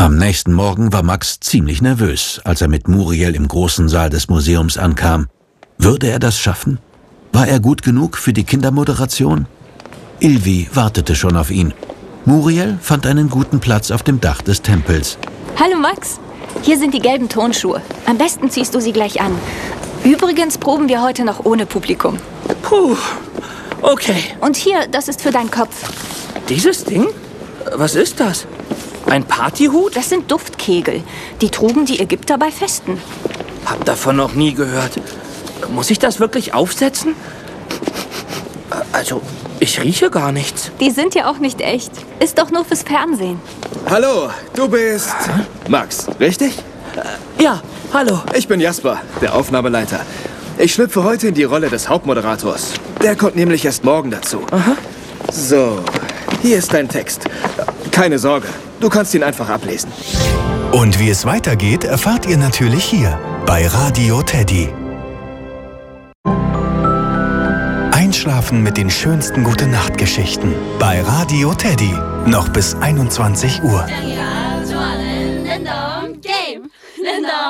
Am nächsten Morgen war Max ziemlich nervös, als er mit Muriel im großen Saal des Museums ankam. Würde er das schaffen? War er gut genug für die Kindermoderation? Ilvi wartete schon auf ihn. Muriel fand einen guten Platz auf dem Dach des Tempels. Hallo Max, hier sind die gelben Turnschuhe. Am besten ziehst du sie gleich an. Übrigens proben wir heute noch ohne Publikum. Puh, okay. Und hier, das ist für deinen Kopf. Dieses Ding? Was ist das? Ein Partyhut? Das sind Duftkegel. Die trugen die Ägypter bei Festen. Hab davon noch nie gehört. Muss ich das wirklich aufsetzen? Also, ich rieche gar nichts. Die sind ja auch nicht echt. Ist doch nur fürs Fernsehen. Hallo, du bist Max, richtig? Ja, hallo. Ich bin Jasper, der Aufnahmeleiter. Ich schlüpfe heute in die Rolle des Hauptmoderators. Der kommt nämlich erst morgen dazu. Aha. So, hier ist dein Text. Keine Sorge, du kannst ihn einfach ablesen. Und wie es weitergeht, erfahrt ihr natürlich hier bei Radio Teddy. Einschlafen mit den schönsten Gute-Nacht-Geschichten bei Radio Teddy. Noch bis 21 Uhr.